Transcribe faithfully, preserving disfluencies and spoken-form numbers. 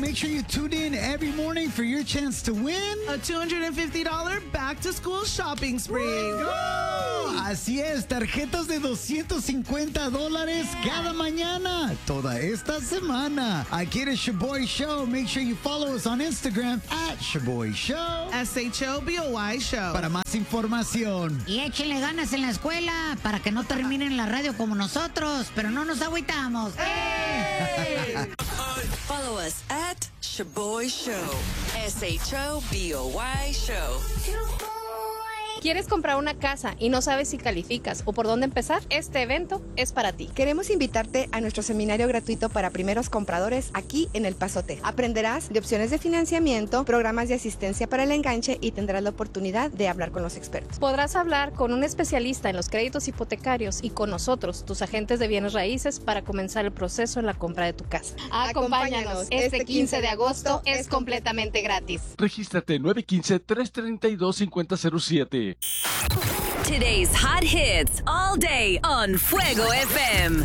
Make sure you tune in every morning for your chance to win a two hundred fifty dollars back-to-school shopping spree. Go! Así es, tarjetas de doscientos cincuenta dólares cada mañana, toda esta semana. Aquí en el Shaboy Show. Make sure you follow us on Instagram at Shaboy Show. S H O B O Y Show. Para más información. Y échenle ganas en la escuela para que no terminen la radio como nosotros, pero no nos agüitamos. ¡Hey! Follow us at Shaboy Show. S H O B O Y Show. ¿Quieres comprar una casa y no sabes si calificas o por dónde empezar? Este evento es para ti. Queremos invitarte a nuestro seminario gratuito para primeros compradores aquí en El Pasote. Aprenderás de opciones de financiamiento, programas de asistencia para el enganche y tendrás la oportunidad de hablar con los expertos. Podrás hablar con un especialista en los créditos hipotecarios y con nosotros, tus agentes de bienes raíces, para comenzar el proceso en la compra de tu casa. Acompáñanos. Este quince de agosto es completamente gratis. Regístrate nueve uno cinco, tres tres dos, cinco cero cero siete. Today's hot hits all day on Fuego F M.